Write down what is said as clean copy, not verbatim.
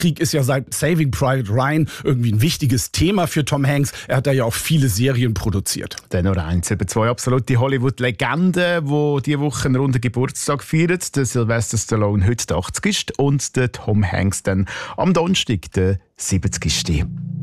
Krieg ist ja seit Saving Private Ryan irgendwie ein wichtiges Thema für Tom Hanks. Er hat da ja auch viele Serien produziert. Dann noch eins über zwei absolute Hollywood-Legenden, die diese Woche einen runden Geburtstag feiern. Der Sylvester Stallone heute 80 ist und der Tom Hanks dann am Donnerstag der 70.